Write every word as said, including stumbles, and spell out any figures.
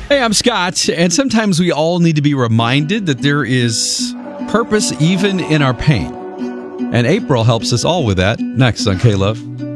Hey, I'm Scott, and sometimes we all need to be reminded that there is purpose even in our pain. And April helps us all with that. Next on K-Love.